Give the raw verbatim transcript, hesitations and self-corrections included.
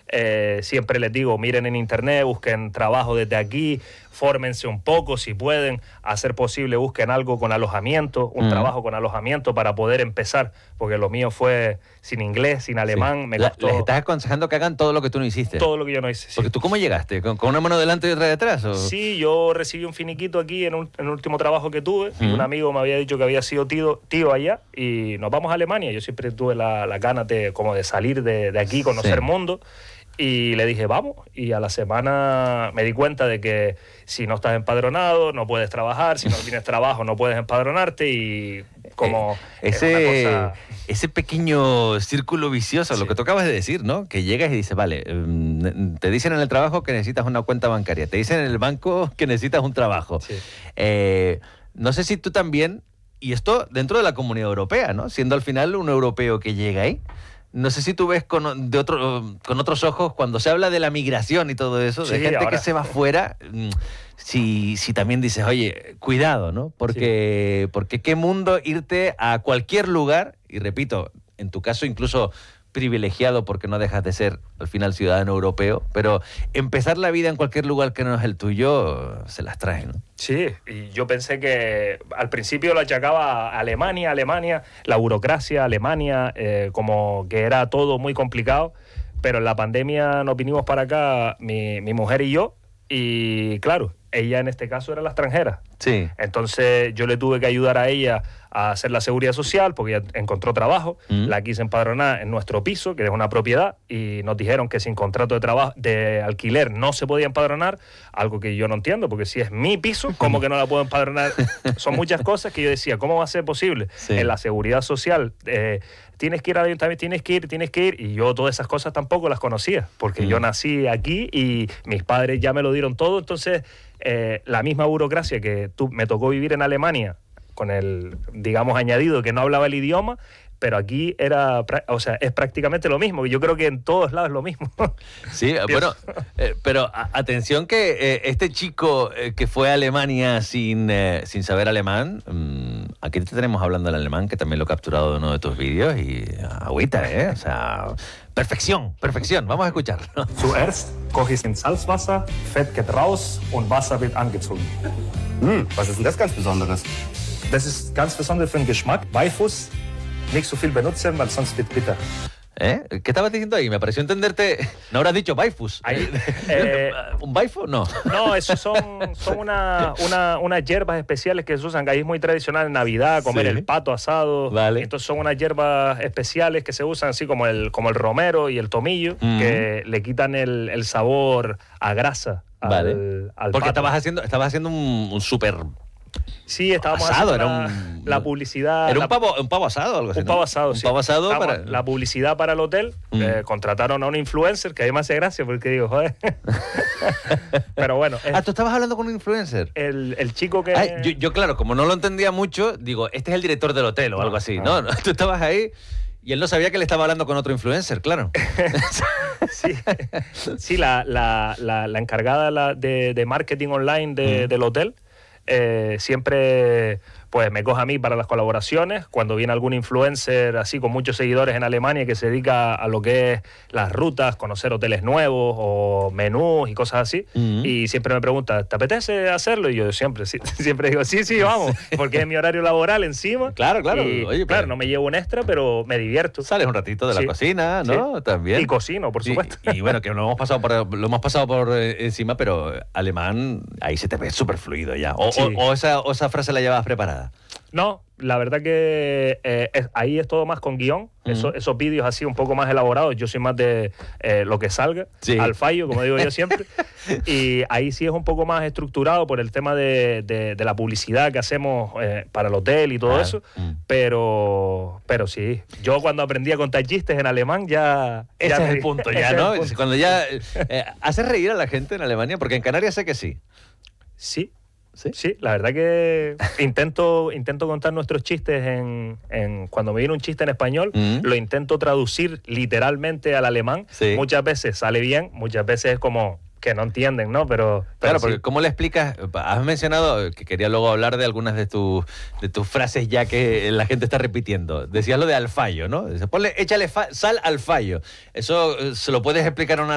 Eh, siempre les digo, miren en internet, busquen trabajo desde aquí, fórmense un poco, si pueden, hacer posible, busquen algo con alojamiento, un mm. trabajo con alojamiento para poder empezar, porque lo mío fue sin inglés, sin alemán, sí. me costó... Les estás aconsejando que hagan todo lo que tú no hiciste. Todo lo que yo no hice, sí. Porque tú, ¿cómo llegaste? ¿Con, con una mano delante y otra detrás? ¿O? Sí, yo recibí un finiquito aquí en, un, en el último trabajo que tuve, mm. y un amigo me había dicho que había sido tío, tío allá, y nos vamos a Alemania. Yo siempre tuve la, la ganas de, como de salir de, de aquí, conocer el sí. mundo. Y le dije, vamos, y a la semana me di cuenta de que si no estás empadronado, no puedes trabajar, si no tienes trabajo, no puedes empadronarte, y como eh, ese, es una cosa... ese pequeño círculo vicioso, sí. lo que tú acabas de decir, ¿no? Que llegas y dices, vale, te dicen en el trabajo que necesitas una cuenta bancaria, te dicen en el banco que necesitas un trabajo. Sí. Eh, no sé si tú también, y esto dentro de la Comunidad Europea, ¿no? Siendo al final un europeo que llega ahí. No sé si tú ves con, de otro, con otros ojos cuando se habla de la migración y todo eso, sí, de gente ahora... que se va fuera, si, si también dices, oye, cuidado, ¿no? Porque, sí. porque qué mundo irte a cualquier lugar, y repito, en tu caso incluso privilegiado porque no dejas de ser al final ciudadano europeo, pero empezar la vida en cualquier lugar que no es el tuyo se las trae, ¿no? Sí, y yo pensé que al principio lo achacaba a Alemania, Alemania, la burocracia, Alemania, eh, como que era todo muy complicado, pero en la pandemia nos vinimos para acá, mi, mi mujer y yo, y claro, ella en este caso era la extranjera. Sí. Entonces yo le tuve que ayudar a ella a hacer la seguridad social porque ella encontró trabajo, mm. la quise empadronar en nuestro piso, que es una propiedad, y nos dijeron que sin contrato de trabajo de alquiler no se podía empadronar, algo que yo no entiendo, porque si es mi piso, ¿cómo que no la puedo empadronar? Son muchas cosas que yo decía, ¿cómo va a ser posible? Sí. En la seguridad social, eh, tienes que ir al ayuntamiento, tienes que ir, tienes que ir, y yo todas esas cosas tampoco las conocía, porque mm. yo nací aquí y mis padres ya me lo dieron todo, entonces eh, la misma burocracia que tú, me tocó vivir en Alemania, con el, digamos, añadido que no hablaba el idioma, pero aquí era, o sea, es prácticamente lo mismo. Yo creo que en todos lados es lo mismo. Sí, bueno, eh, pero a, atención que eh, este chico eh, que fue a Alemania sin, eh, sin saber alemán, mmm, aquí te tenemos hablando el alemán, que también lo he capturado de uno de tus vídeos, y agüita, ¿eh? O sea, perfección, perfección. Vamos a escucharlo. Zuerst koche ich in Salzwasser, Fett geht raus und Wasser wird angezogen. Hm, was ist denn das ganz Besonderes? Das ist ganz besonders für den Geschmack. Beifus nicht so viel benutzen, weil sonst wird bitter. ¿Eh? ¿Qué estabas diciendo ahí? Me pareció entenderte... ¿No habrás dicho Beifus? Ahí, eh, ¿Un Beifus? No. No, esos son, son una, una, unas hierbas especiales que se usan, que ahí es muy tradicional en Navidad, comer sí. el pato asado. Vale. Entonces son unas hierbas especiales que se usan así como el, como el romero y el tomillo, mm. que le quitan el, el sabor a grasa al, vale. al Porque pato. estabas haciendo, estabas haciendo un, un súper... Sí, estábamos asado, haciendo era la, un, la publicidad. Era un la, pavo, un pavo asado, algo así. Un ¿no? pavo asado, un sí. Un pavo asado Estábamos, para... La publicidad para el hotel, mm. eh, contrataron a un influencer, que a mí me hace gracia porque digo, joder. Pero bueno. Es, ah, ¿tú estabas hablando con un influencer? El, el chico que... Ay, yo, yo, claro, como no lo entendía mucho, digo, este es el director del hotel o no, algo así. No, no, tú estabas ahí... Y él no sabía que le estaba hablando con otro influencer, claro. Sí, sí la, la, la, la encargada la de, de marketing online de, mm. del hotel eh, siempre pues me coge a mí para las colaboraciones. Cuando viene algún influencer así con muchos seguidores en Alemania que se dedica a lo que es las rutas, conocer hoteles nuevos o menús y cosas así, mm-hmm. y siempre me pregunta, ¿te apetece hacerlo? Y yo siempre, sí, siempre digo, sí, sí, vamos, porque es mi horario laboral encima. Claro, claro. Y, Oye, claro, pero... no me llevo un extra, pero me divierto. Sales un ratito de sí. la cocina, ¿no? Sí. También. Y cocino, por supuesto. Y, y bueno, que lo hemos pasado por, lo hemos pasado por eh, encima, pero alemán, ahí se te ve súper fluido ya. O, sí. o, o, esa, o esa frase la llevabas preparada. No, la verdad que eh, es, ahí es todo más con guión. Uh-huh. Eso, esos vídeos así un poco más elaborados. Yo soy más de eh, lo que salga, sí. al fallo, como digo yo siempre. Y ahí sí es un poco más estructurado por el tema de, de, de la publicidad que hacemos eh, para el hotel y todo ah, eso. Uh-huh. Pero, pero sí, yo cuando aprendí a contar chistes en alemán ya... Ese ya es me, el punto ya, ¿no? Punto. Cuando ya... Eh, ¿Haces reír a la gente en Alemania? Porque en Canarias sé que sí. Sí. ¿Sí? Sí, la verdad que intento, intento contar nuestros chistes en, en... Cuando me viene un chiste en español, mm. lo intento traducir literalmente al alemán. Sí. Muchas veces sale bien, muchas veces es como que no entienden, ¿no? Pero, pero claro, sí. porque ¿cómo le explicas? Has mencionado que quería luego hablar de algunas de, tu, de tus frases ya que la gente está repitiendo. Decías lo de al fallo, ¿no? Ponle, échale fa- sal al fallo. Eso se lo puedes explicar a una